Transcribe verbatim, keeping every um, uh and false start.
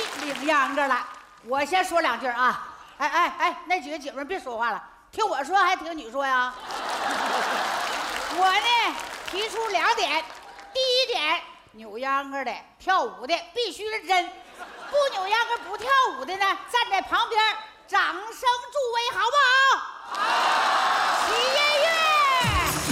领秧歌了。我先说两句啊。哎哎哎，那几个姐妹别说话了，听我说还听你说呀？我呢提出两点，第一点，扭秧歌的、跳舞的必须是真，不扭秧歌不跳舞的呢，站在旁边掌声助威，好不好？好。起因